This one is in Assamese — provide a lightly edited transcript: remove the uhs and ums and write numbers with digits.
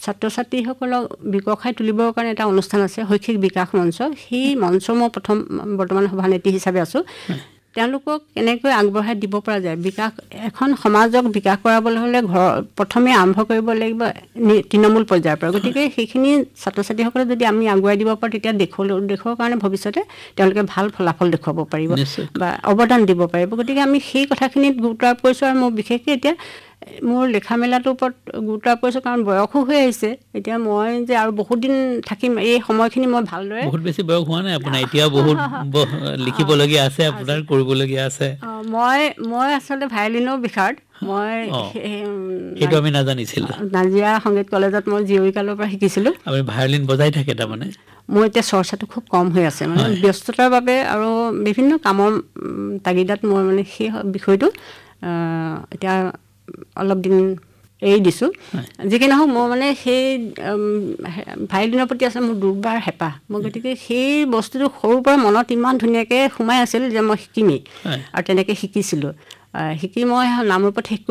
ছাত্ৰ ছাত্ৰীসকলক বিকশাই তুলিবৰ কাৰণে এটা অনুষ্ঠান আছে শৈক্ষিক বিকাশ মঞ্চ সেই মঞ্চ মই প্ৰথম বৰ্তমান সভানেত্ৰী হিচাপে আছোঁ তেওঁলোকক কেনেকৈ আগবঢ়াই দিব পৰা যায় বিকাশ এখন সমাজক বিকাশ কৰাবলৈ হ'লে প্ৰথমে আৰম্ভ কৰিব লাগিব তৃণমূল পৰ্যায়ৰ পৰা গতিকে সেইখিনি ছাত্ৰ ছাত্ৰীসকলে যদি আমি আগুৱাই দিব পাৰোঁ তেতিয়া দেশৰ কাৰণে ভৱিষ্যতে তেওঁলোকে ভাল ফলাফল দেখুৱাব পাৰিব বা অৱদান দিব পাৰিব গতিকে আমি সেই কথাখিনিত গুৰুত্ব আৰোপ কৰিছোঁ আৰু মই বিশেষকৈ এতিয়া মোৰ লেখা মেলাটোৰ ওপৰত গুৰুত্ব আৰোপ কৰিছোঁ কাৰণ বয়সো হৈ আহিছে এতিয়া মই যে আৰু বহুত দিন থাকিম এই সময়খিনি মই ভালদৰে বহুত বেছি বয়স হোৱা নাই আপোনাৰ এতিয়া বহুত লিখিবলগীয়া আছে আপোনাৰ কৰিবলগীয়া আছে মই আচলতে ভায়লিনৰ বিষয়ত মই সেইটো আমি নাজানিছিলোঁ নাজিৰা সংগীত কলেজত মই জীয়ৰীকালৰ পৰা শিকিছিলোঁ আপুনি ভায়লিন বজাই থাকে তাৰমানে মোৰ এতিয়া চৰ্চাটো খুব কম হৈ আছে মানে ব্যস্ততাৰ বাবে আৰু বিভিন্ন কামৰ তাগিদাত মই মানে সেই বিষয়টো এতিয়া অলপ দিন এৰি দিছোঁ যিকি নহওক মই মানে সেই ভায়লিনৰ প্ৰতি আছে মোৰ দুৰ্বাৰ হেঁপাহ মই গতিকে সেই বস্তুটো সৰুৰ পৰা মনত ইমান ধুনীয়াকৈ সোমাই আছিল যে মই শিকিমেই আৰু তেনেকৈ শিকিছিলোঁ শিকি মই নামৰূপত শেষ